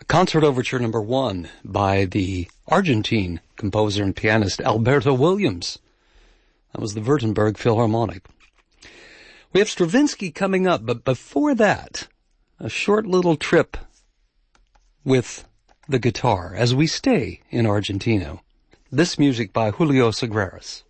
Concert Overture Number 1 by the Argentine composer and pianist Alberto Williams. That was the Württemberg Philharmonic. We have Stravinsky coming up, but before that, a short little trip with the guitar as we stay in Argentina. This music by Julio Sagreras.